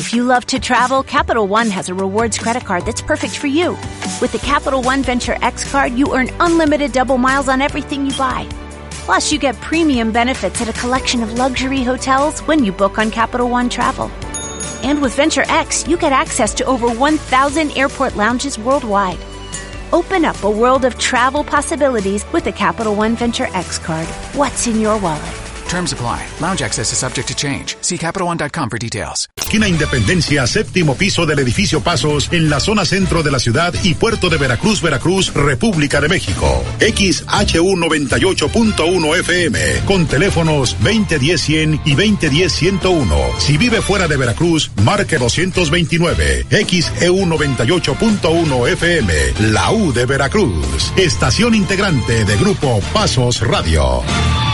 If you love to travel, Capital One has a rewards credit card that's perfect for you. With the Capital One Venture X card, you earn unlimited double miles on everything you buy. Plus, you get premium benefits at a collection of luxury hotels when you book on Capital One Travel. And with Venture X, you get access to over 1,000 airport lounges worldwide. Open up a world of travel possibilities with the Capital One Venture X card. What's in your wallet? Terms apply. Lounge access is subject to change. See CapitalOne.com for details. Esquina Independencia, séptimo piso del edificio Pasos, en la zona centro de la ciudad y puerto de Veracruz, República de México. XHU 98.1 FM, con teléfonos 2010-100 y 2010-101. Si vive fuera de Veracruz, marque 229. XEU 98.1 FM, la U de Veracruz. Estación integrante de Grupo Pasos Radio.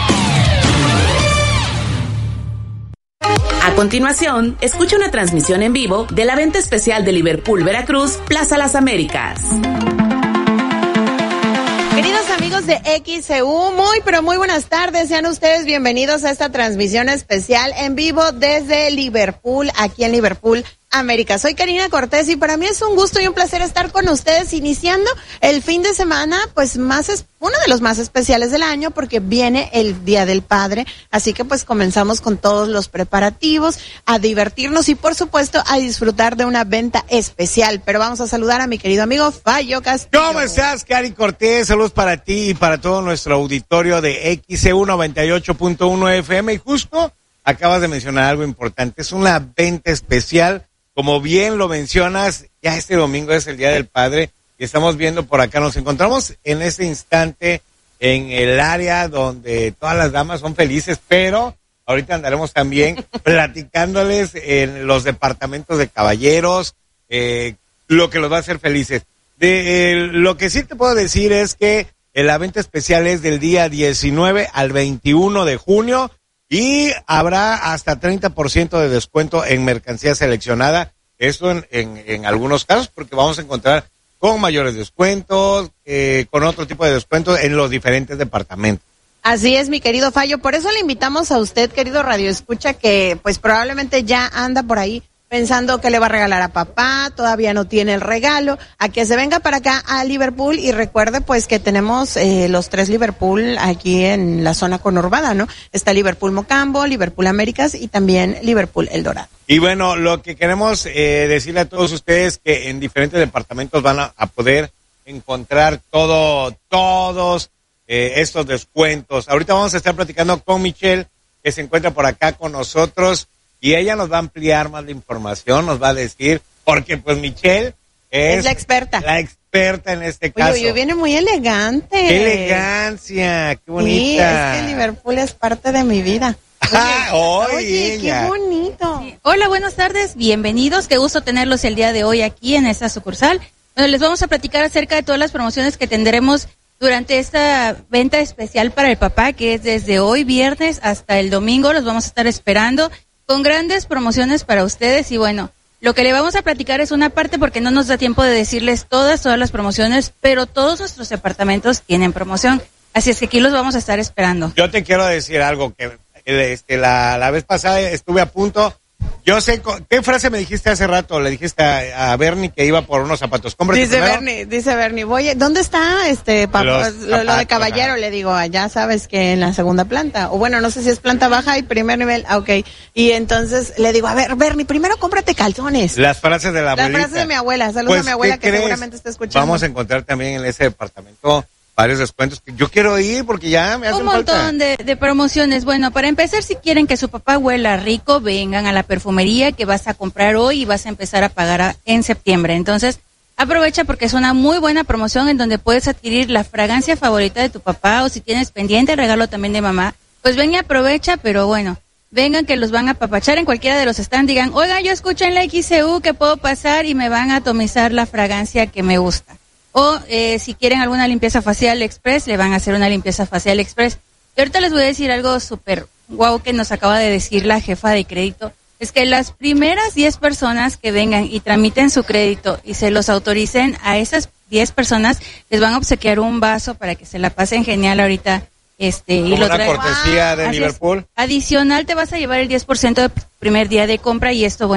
A continuación, escucha una transmisión en vivo de la venta especial de Liverpool Veracruz, Plaza Las Américas. Queridos amigos de XEU, muy buenas tardes. Sean ustedes bienvenidos a esta transmisión especial en vivo desde Liverpool, aquí en Liverpool América. Soy Karina Cortés y para mí es un gusto y un placer estar con ustedes iniciando el fin de semana, pues uno de los más especiales del año porque viene el Día del Padre, así que pues comenzamos con todos los preparativos, a divertirnos y por supuesto a disfrutar de una venta especial. Pero vamos a saludar a mi querido amigo Fallo Castillo. ¿Cómo estás, Cari Cortés? Saludos para ti y para todo nuestro auditorio de XEU 98.1 FM y justo acabas de mencionar algo importante, es una venta especial. Como bien lo mencionas, ya este domingo es el Día del Padre y estamos viendo por acá, nos encontramos en este instante en el área donde todas las damas son felices, pero ahorita andaremos también platicándoles en los departamentos de caballeros, lo que los va a hacer felices. Lo que sí te puedo decir es que la venta especial es del día 19 al 21 de junio. Y habrá hasta 30% de descuento en mercancía seleccionada. Esto en algunos casos, porque vamos a encontrar con mayores descuentos, con otro tipo de descuentos en los diferentes departamentos. Así es, mi querido Fallo. Por eso le invitamos a usted, querido Radio Escucha, que pues probablemente ya anda por ahí pensando que le va a regalar a papá, todavía no tiene el regalo, a que se venga para acá a Liverpool y recuerde pues que tenemos los 3 Liverpool aquí en la zona conurbada, ¿no? Está Liverpool Mocambo, Liverpool Américas y también Liverpool El Dorado. Y bueno, lo que queremos decirle a todos ustedes que en diferentes departamentos van a poder encontrar todos estos descuentos. Ahorita vamos a estar platicando con Michelle, que se encuentra por acá con nosotros. Y ella nos va a ampliar más la información, nos va a decir, porque pues Michelle es la experta. La experta en este caso. Oye, viene muy elegante. ¡Qué elegancia! ¡Qué bonita! Sí, es que Liverpool es parte de mi vida. Oye, qué bonito. Sí. Hola, buenas tardes, bienvenidos. Qué gusto tenerlos el día de hoy aquí en esta sucursal. Bueno, les vamos a platicar acerca de todas las promociones que tendremos durante esta venta especial para el papá, que es desde hoy viernes hasta el domingo. Los vamos a estar esperando con grandes promociones para ustedes y bueno, lo que le vamos a platicar es una parte porque no nos da tiempo de decirles todas las promociones, pero todos nuestros departamentos tienen promoción, así es que aquí los vamos a estar esperando. Yo te quiero decir algo que la vez pasada estuve a punto. Yo sé, ¿qué frase me dijiste hace rato? Le dijiste a Bernie que iba por unos zapatos. Dice Bernie, ¿dónde está lo de caballero? Le digo, ya sabes que en la segunda planta, o bueno, no sé si es planta baja y primer nivel, okay. Y entonces le digo, a ver, Bernie, primero cómprate calzones. Las frases de la abuelita. Las frases de mi abuela, saludos a mi abuela que seguramente está escuchando. Vamos a encontrar también en ese departamento varios descuentos. Yo quiero ir porque ya me hacen falta. Un montón de promociones. Bueno, para empezar, si quieren que su papá huela rico, vengan a la perfumería que vas a comprar hoy y vas a empezar a pagar en septiembre. Entonces, aprovecha porque es una muy buena promoción en donde puedes adquirir la fragancia favorita de tu papá o si tienes pendiente el regalo también de mamá, pues ven y aprovecha, pero bueno, vengan que los van a apapachar en cualquiera de los stands. Digan, oiga, yo escucho en la XEU que puedo pasar y me van a atomizar la fragancia que me gusta. O si quieren alguna limpieza facial express, le van a hacer una limpieza facial express. Y ahorita les voy a decir algo súper guau que nos acaba de decir la jefa de crédito. Es que las primeras 10 personas que vengan y tramiten su crédito y se los autoricen, a esas 10 personas les van a obsequiar un vaso para que se la pasen genial ahorita. Y lo una cortesía de Liverpool. Adicional te vas a llevar el 10% del primer día de compra y esto, bueno,